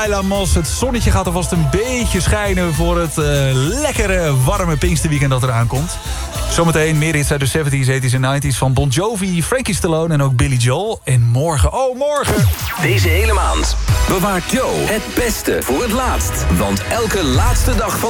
Laila Mos. Het zonnetje gaat alvast een beetje schijnen voor het lekkere, warme Pinksterweekend dat eraan komt. Zometeen meer hits uit de 70s, 80s en 90s van Bon Jovi, Frankie Stallone en ook Billy Joel. En morgen, Deze hele maand bewaart Joe het beste voor het laatst. Want elke laatste dag van